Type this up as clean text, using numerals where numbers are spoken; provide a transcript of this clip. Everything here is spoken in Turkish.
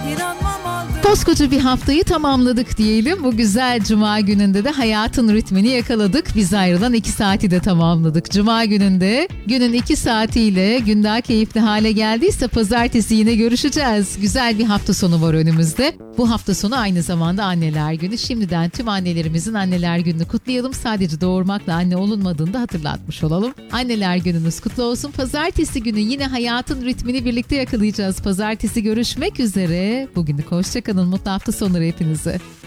İnanmam aldım. Koskoca bir haftayı tamamladık diyelim. Bu güzel cuma gününde de hayatın ritmini yakaladık. Biz ayrılan 2 saati de tamamladık. Cuma gününde günün 2 saatiyle gün daha keyifli hale geldiyse pazartesi yine görüşeceğiz. Güzel bir hafta sonu var önümüzde. Bu hafta sonu aynı zamanda Anneler Günü. Şimdiden tüm annelerimizin Anneler Günü'nü kutlayalım. Sadece doğurmakla anne olunmadığını da hatırlatmış olalım. Anneler Gününüz kutlu olsun. Pazartesi günü yine hayatın ritmini birlikte yakalayacağız. Pazartesi görüşmek üzere. Bugünlük hoşça kalın. Mutlu hafta sonları hepinize.